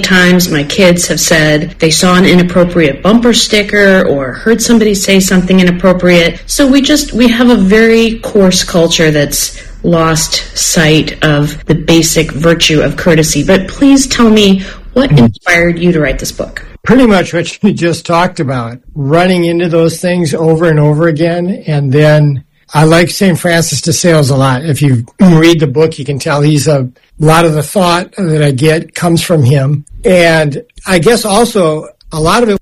times my kids have said they saw an inappropriate bumper sticker or heard somebody say something inappropriate. So we have a very coarse culture that's lost sight of the basic virtue of courtesy. But please tell me, what inspired you to write this book? Pretty much what you just talked about, running into those things over and over again. And then I like St. Francis de Sales a lot. If you read the book, you can tell a lot of the thought that I get comes from him. And I guess also a lot of it